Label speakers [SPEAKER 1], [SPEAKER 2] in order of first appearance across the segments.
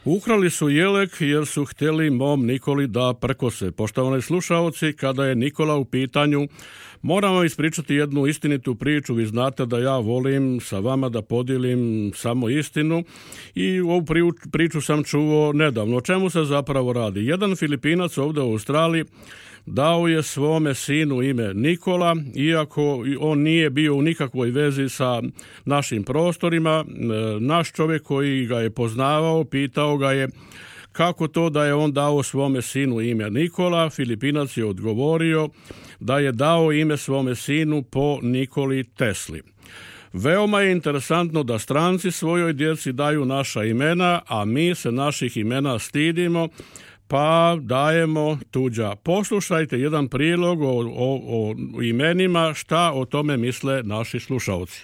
[SPEAKER 1] Ukrali su jelek jer su htjeli mom Nikoli da prkose. Poštovani slušaoci, kada je Nikola u pitanju, moram vam ispričati jednu istinitu priču. Vi znate da ja volim sa vama da podijelim samo istinu i ovu priču sam čuo nedavno. O čemu se zapravo radi? Jedan Filipinac ovdje u Australiji dao je svome sinu ime Nikola, iako on nije bio u nikakvoj vezi sa našim prostorima. Naš čovjek koji ga je poznavao pitao ga je kako to da je on dao svome sinu ime Nikola. Filipinac je odgovorio da je dao ime svome sinu po Nikoli Tesli. Veoma je interesantno da stranci svojoj djeci daju naša imena, a mi se naših imena stidimo pa dajemo tuđa. Poslušajte jedan prilog o imenima, šta o tome misle naši slušalci.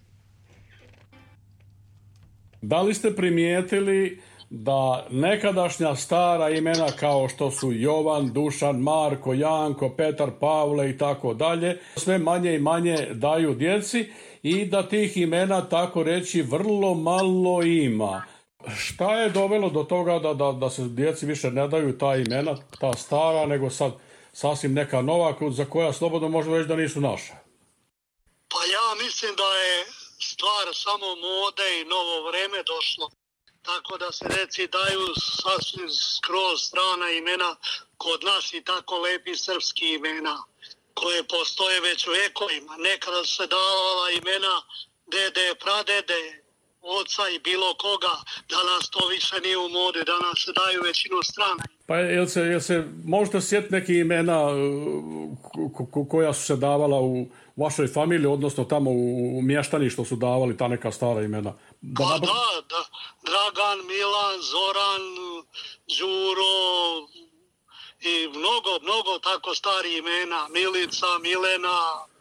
[SPEAKER 1] Da li ste primijetili da nekadašnja stara imena kao što su Jovan, Dušan, Marko, Janko, Petar, Pavle i tako dalje, sve manje i manje daju djeci i da tih imena, tako reći, vrlo malo ima. Šta je dovelo do toga da se djeci više ne daju ta imena, ta stara, nego sad sasvim neka nova za koja slobodno možemo reći da nisu naša?
[SPEAKER 2] Pa ja mislim da je stvar samo mode i novo vreme došlo. Tako da se reci daju sasvim skroz strana imena kod nas i tako lepi srpski imena koje postoje već vekovima. Nekada su se davala imena dede, pradede, oca i bilo koga. Danas to više nije u modi, danas se daju većinu strana.
[SPEAKER 1] Pa jel se možete sjetiti neki imena koja su se davala u vašoj familiji, odnosno tamo u mještaništvu su davali ta neka stara imena?
[SPEAKER 2] Da. Dragan, Milan, Zoran, Đuro i mnogo tako stari imena. Milica, Milena,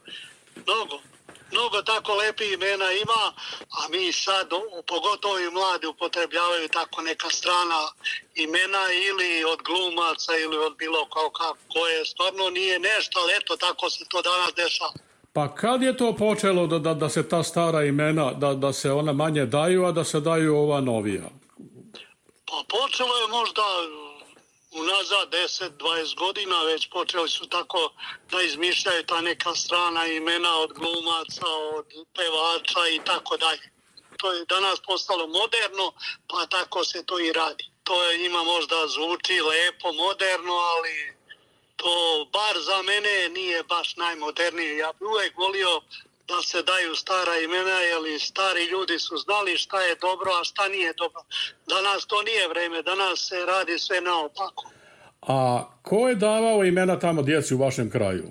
[SPEAKER 2] mnogo tako lepi imena ima, a mi sad, pogotovo i mladi, upotrebljavaju tako neka strana imena ili od glumaca ili od bilo koje stvarno nije nešto, ali eto tako se to danas dešava.
[SPEAKER 1] Pa kad je to počelo da se ta stara imena, da se ona manje daju, a da se daju ova novija?
[SPEAKER 2] Pa počelo je možda unazad 10-20 godina, već počeli su tako da izmišljaju ta neka strana imena od glumaca, od pevača i tako dalje. To je danas postalo moderno, pa tako se to i radi. To je njima možda zvuči lepo, moderno, ali to bar za mene nije baš najmodernije. Ja bih uvijek volio da se daju stara imena, jer stari ljudi su znali šta je dobro, a šta nije dobro. Danas to nije vreme, danas se radi sve naopako.
[SPEAKER 1] A ko je davao imena tamo djeci u vašem kraju?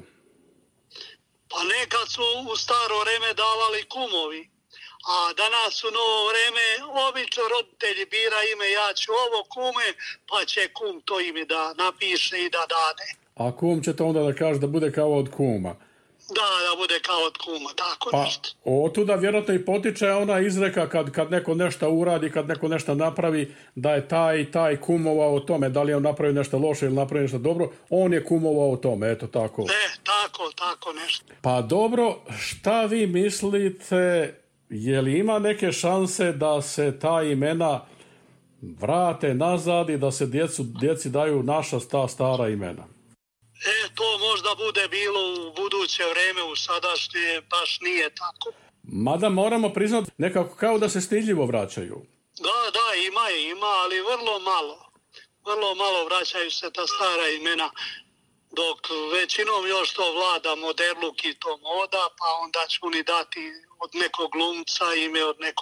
[SPEAKER 2] Pa nekad su u staro vreme davali kumovi, a danas u novo vreme obično roditelji bira ime, ja ću ovo kume, pa će kum to ime da napiše i da dade.
[SPEAKER 1] A kum će to onda da kaže da bude kao od kuma?
[SPEAKER 2] Da bude kao od kuma, tako nešto.
[SPEAKER 1] Pa otuda vjerojatno i potiče ona izreka kad neko nešto uradi, kad neko nešto napravi, da je taj i taj kumovao o tome, da li je on napravio nešto loše ili napravio nešto dobro, on je kumovao o tome, eto tako.
[SPEAKER 2] Tako nešto.
[SPEAKER 1] Pa dobro, šta vi mislite, je li ima neke šanse da se ta imena vrate nazad i da se djeci daju naša ta stara imena?
[SPEAKER 2] To možda bude bilo u buduće vreme, u sadašnje baš nije tako.
[SPEAKER 1] Mada moramo priznati nekako kao da se stidljivo vraćaju.
[SPEAKER 2] Da, ima, ali vrlo malo. Vrlo malo vraćaju se ta stara imena, dok većinom još to vlada moderluk i to moda, pa onda ću oni dati od nekog glumca ime od nekog